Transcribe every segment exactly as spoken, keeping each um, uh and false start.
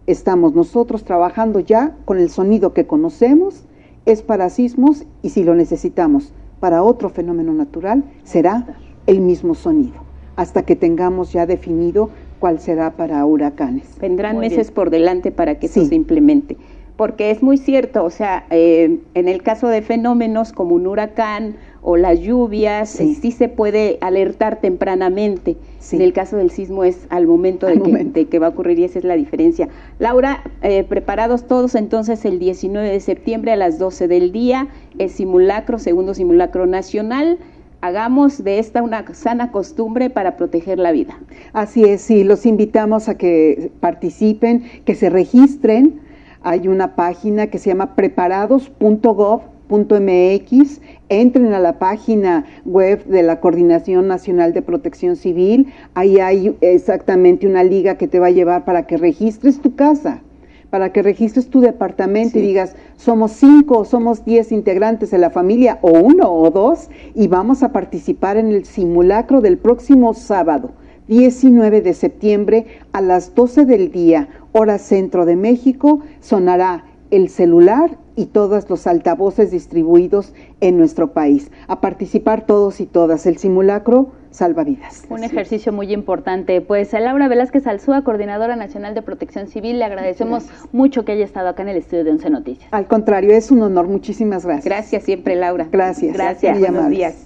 estamos nosotros trabajando ya con el sonido que conocemos, es para sismos, y si lo necesitamos para otro fenómeno natural, será el mismo sonido, hasta que tengamos ya definido cuál será para huracanes. Vendrán Muy meses bien. por delante para que Sí. eso se implemente, porque es muy cierto, o sea, eh, en el caso de fenómenos como un huracán o las lluvias, Sí. eh, sí se puede alertar tempranamente. Sí. En el caso del sismo es al momento, Al de, que, momento. de que va a ocurrir, y esa es la diferencia. Laura, eh, preparados todos entonces el diecinueve de septiembre a las doce del día, es simulacro, segundo simulacro nacional. Hagamos de esta una sana costumbre para proteger la vida. Así es, sí, los invitamos a que participen, que se registren. Hay una página que se llama preparados punto gov punto mx, entren a la página web de la Coordinación Nacional de Protección Civil, ahí hay exactamente una liga que te va a llevar para que registres tu casa, para que registres tu departamento, sí, y digas, somos cinco o somos diez integrantes de la familia, o uno o dos, y vamos a participar en el simulacro del próximo sábado, diecinueve de septiembre, a las doce del día, hora centro de México, sonará el celular y todos los altavoces distribuidos en nuestro país. A participar todos y todas. El simulacro salva vidas. Un ejercicio muy importante. Pues a Laura Velázquez Alzúa, Coordinadora Nacional de Protección Civil, le agradecemos gracias. mucho que haya estado acá en el estudio de Once Noticias. Al contrario, es un honor. Muchísimas gracias. Gracias siempre, Laura. Gracias. Gracias. Buenos días.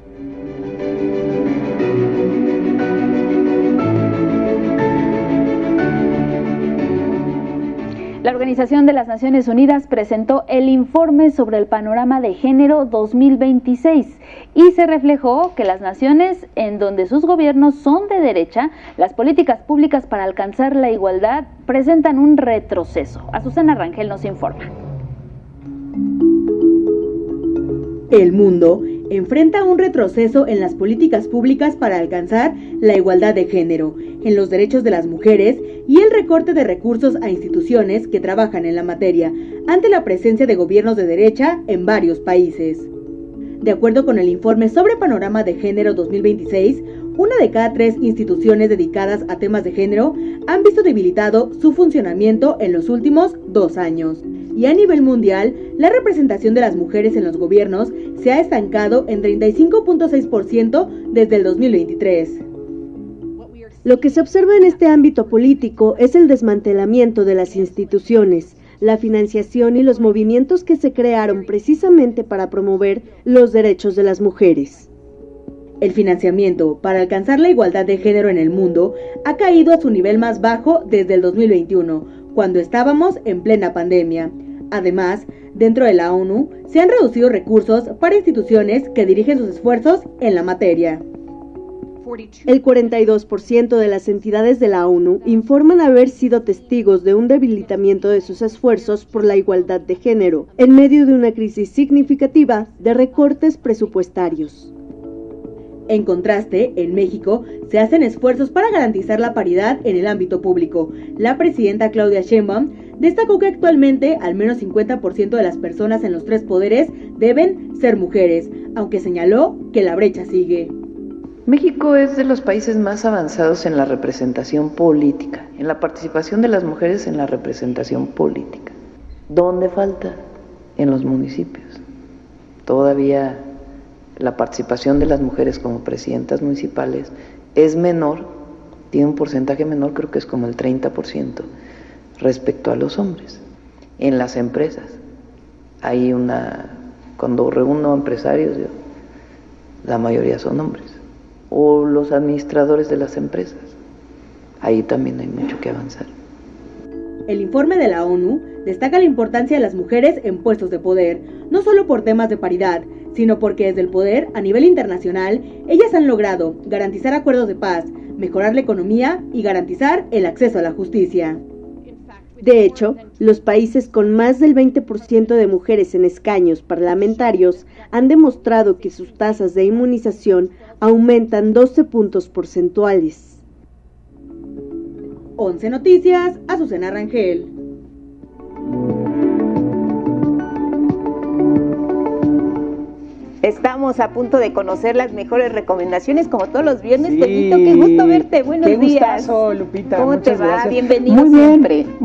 La Organización de las Naciones Unidas presentó el informe sobre el panorama de género dos mil veintiséis y se reflejó que las naciones en donde sus gobiernos son de derecha, las políticas públicas para alcanzar la igualdad presentan un retroceso. Azucena Rangel nos informa. El mundo enfrenta un retroceso en las políticas públicas para alcanzar la igualdad de género, en los derechos de las mujeres y el recorte de recursos a instituciones que trabajan en la materia, ante la presencia de gobiernos de derecha en varios países. De acuerdo con el informe sobre Panorama de Género dos mil veintiséis, una de cada tres instituciones dedicadas a temas de género han visto debilitado su funcionamiento en los últimos dos años. Y a nivel mundial, la representación de las mujeres en los gobiernos se ha estancado en treinta y cinco punto seis por ciento desde el dos mil veintitrés. Lo que se observa en este ámbito político es el desmantelamiento de las instituciones, la financiación y los movimientos que se crearon precisamente para promover los derechos de las mujeres. El financiamiento para alcanzar la igualdad de género en el mundo ha caído a su nivel más bajo desde el dos mil veintiuno, cuando estábamos en plena pandemia. Además, dentro de la ONU se han reducido recursos para instituciones que dirigen sus esfuerzos en la materia. El cuarenta y dos por ciento de las entidades de la ONU informan haber sido testigos de un debilitamiento de sus esfuerzos por la igualdad de género, en medio de una crisis significativa de recortes presupuestarios. En contraste, en México se hacen esfuerzos para garantizar la paridad en el ámbito público. La presidenta Claudia Sheinbaum destacó que actualmente al menos cincuenta por ciento de las personas en los tres poderes deben ser mujeres, aunque señaló que la brecha sigue. México es de los países más avanzados en la representación política, en la participación de las mujeres en la representación política. ¿Dónde falta? En los municipios. Todavía la participación de las mujeres como presidentas municipales es menor, tiene un porcentaje menor, creo que es como el treinta por ciento respecto a los hombres. En las empresas hay una, cuando reúno empresarios, yo, la mayoría son hombres, o los administradores de las empresas, ahí también hay mucho que avanzar. El informe de la ONU destaca la importancia de las mujeres en puestos de poder, no solo por temas de paridad, sino porque desde el poder, a nivel internacional, ellas han logrado garantizar acuerdos de paz, mejorar la economía y garantizar el acceso a la justicia. De hecho, los países con más del veinte por ciento de mujeres en escaños parlamentarios han demostrado que sus tasas de inmunización aumentan doce puntos porcentuales. Once Noticias, Azucena Rangel. Estamos a punto de conocer las mejores recomendaciones, como todos los viernes. Sí. Toñito, qué gusto verte. Buenos qué días. Gustazo, Lupita. ¿Cómo Muchas te va? Gracias. Bienvenido Muy bien. siempre.